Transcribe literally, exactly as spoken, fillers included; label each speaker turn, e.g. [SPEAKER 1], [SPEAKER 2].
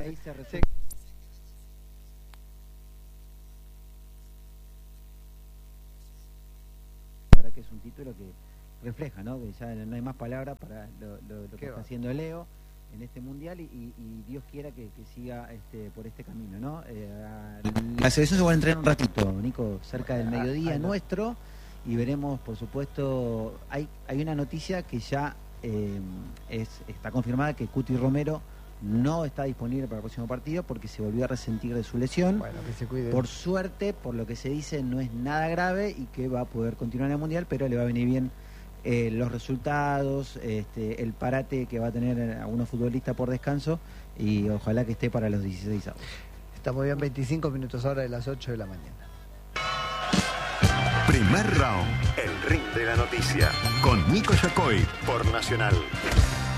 [SPEAKER 1] ahí se resuelve. La verdad que es un título que refleja, ¿no? Que ya no hay más palabras para lo, lo, lo que está haciendo Leo en este mundial y, y, y Dios quiera que, que siga este, por este camino, ¿no? Eh, la selección se va a entrenar un ratito, Nico, cerca del mediodía nuestro, y veremos, por supuesto, hay, hay una noticia que ya eh, es, está confirmada, que Cuti Romero no está disponible para el próximo partido porque se volvió a resentir de su lesión.
[SPEAKER 2] Bueno, que se cuide.
[SPEAKER 1] Por suerte, por lo que se dice, no es nada grave y que va a poder continuar en el mundial, pero le va a venir bien Eh, los resultados, este, el parate que va a tener algunos futbolistas por descanso, y ojalá que esté para los dieciséis avos.
[SPEAKER 2] Estamos bien, veinticinco minutos ahora de las ocho de la mañana.
[SPEAKER 3] Primer round, el ring de la noticia, con Nico Yacoy por Nacional.